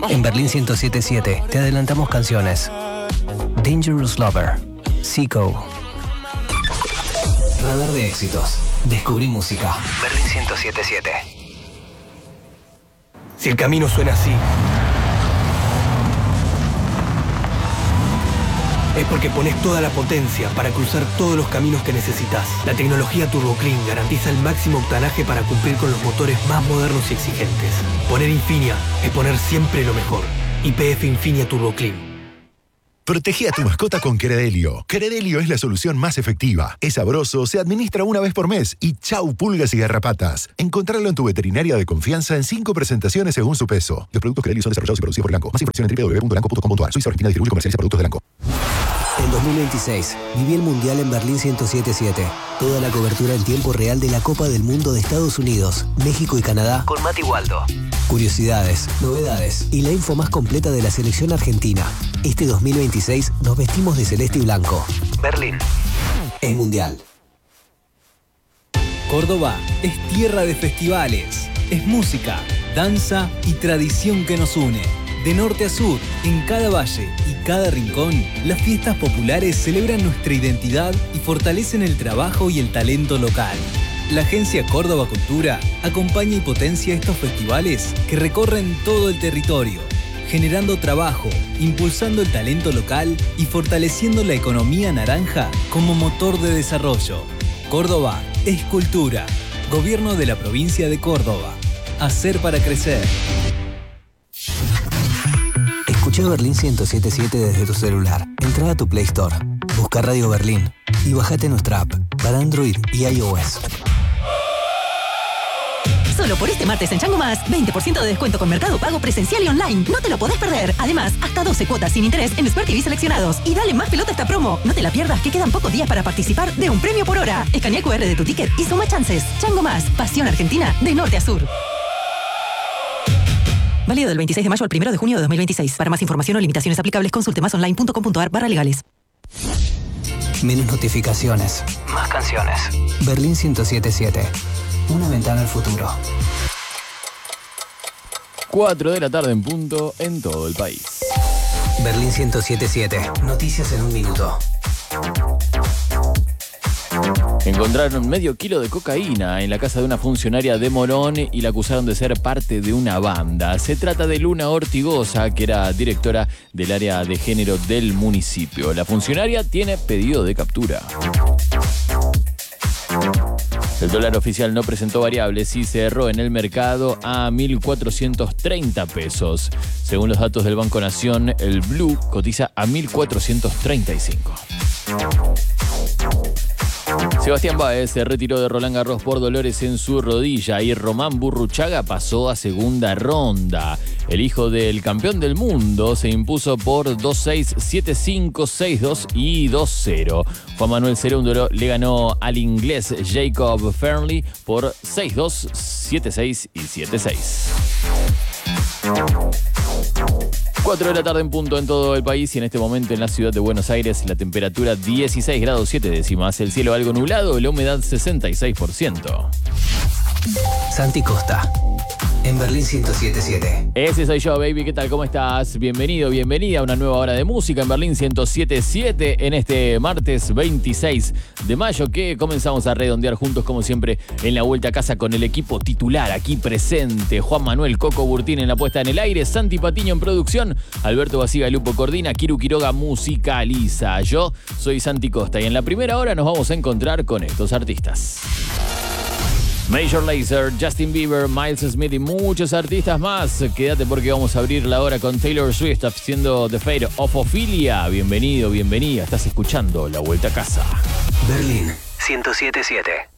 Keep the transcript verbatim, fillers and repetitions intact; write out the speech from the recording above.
En Berlín ciento siete punto siete te adelantamos canciones. Dangerous Lover, Zico. Radar de éxitos. Descubrí música. Berlín ciento siete punto siete. Si el camino suena así, es porque pones toda la potencia para cruzar todos los caminos que necesitas. La tecnología Turbo Clean garantiza el máximo octanaje para cumplir con los motores más modernos y exigentes. Poner Infinia es poner siempre lo mejor. Y P F Infinia Turbo Clean. Protege a tu mascota con Credelio. Credelio es la solución más efectiva. Es sabroso, se administra una vez por mes y chau pulgas y garrapatas. Encontrarlo en tu veterinaria de confianza en cinco presentaciones según su peso. Los productos Credelio son desarrollados y producidos por Elanco. Más información en doble u doble u doble u punto elanco punto com punto a r. Suiza Argentina distribuye y comercializa productos de Elanco. En dos mil veintiséis, viví el Mundial en Berlín ciento siete punto siete. Toda la cobertura en tiempo real de la Copa del Mundo de Estados Unidos, México y Canadá con Mati Waldo. Curiosidades, novedades y la info más completa de la selección argentina. Este dos mil veintiséis nos vestimos de celeste y blanco. Berlín es Mundial. Córdoba es tierra de festivales. Es música, danza y tradición que nos une. De norte a sur, en cada valle y cada rincón, las fiestas populares celebran nuestra identidad y fortalecen el trabajo y el talento local. La Agencia Córdoba Cultura acompaña y potencia estos festivales que recorren todo el territorio, generando trabajo, impulsando el talento local y fortaleciendo la economía naranja como motor de desarrollo. Córdoba es cultura. Gobierno de la provincia de Córdoba. Hacer para crecer. Escucha Berlín ciento siete punto siete desde tu celular. Entra a tu Play Store, busca Radio Berlín y bájate nuestra app para Android y iOS. Solo por este martes en Chango Más, veinte por ciento de descuento con Mercado Pago presencial y online. No te lo podés perder. Además, hasta doce cuotas sin interés en Smart T V seleccionados. Y dale más pelota a esta promo. No te la pierdas, que quedan pocos días para participar de un premio por hora. Escanea el cu erre de tu ticket y suma chances. Chango Más, pasión argentina de norte a sur. Válido del veintiséis de mayo al primero de junio de dos mil veintiséis. Para más información o limitaciones aplicables, consulte masonline punto com punto a r barra legales. Menos notificaciones. Más canciones. Berlín ciento siete punto siete. Una ventana al futuro. cuatro de la tarde en punto en todo el país. Berlín ciento siete punto siete. Noticias en un minuto. Encontraron medio kilo de cocaína en la casa de una funcionaria de Morón y la acusaron de ser parte de una banda. Se trata de Luna Ortigosa, que era directora del área de género del municipio. La funcionaria tiene pedido de captura. El dólar oficial no presentó variables y cerró en el mercado a mil cuatrocientos treinta pesos. Según los datos del Banco Nación, el Blue cotiza a mil cuatrocientos treinta y cinco. Sebastián Báez se retiró de Roland Garros por dolores en su rodilla y Román Burruchaga pasó a segunda ronda. El hijo del campeón del mundo se impuso por dos seis, siete cinco, seis dos y dos cero. Juan Manuel Cerúndolo le ganó al inglés Jacob Fernley por seis dos, siete seis y siete seis. cuatro de la tarde en punto en todo el país y en este momento en la ciudad de Buenos Aires la temperatura dieciséis grados siete décimas, el cielo algo nublado y la humedad sesenta y seis por ciento. Santi Costa, en Berlín ciento siete punto siete. Ese soy yo, baby. ¿Qué tal? ¿Cómo estás? Bienvenido, bienvenida a una nueva hora de música en Berlín ciento siete punto siete en este martes veintiséis de mayo que comenzamos a redondear juntos como siempre en la vuelta a casa con el equipo titular aquí presente. Juan Manuel Coco Burtín en la puesta en el aire, Santi Patiño en producción, Alberto Basigalupo coordina, Kiru Quiroga musicaliza. Yo soy Santi Costa y en la primera hora nos vamos a encontrar con estos artistas. Major Lazer, Justin Bieber, Miles Smith y muchos artistas más. Quédate porque vamos a abrir la hora con Taylor Swift haciendo The Fate of Ophelia. Bienvenido, bienvenida. Estás escuchando La Vuelta a Casa. Berlín ciento siete punto siete.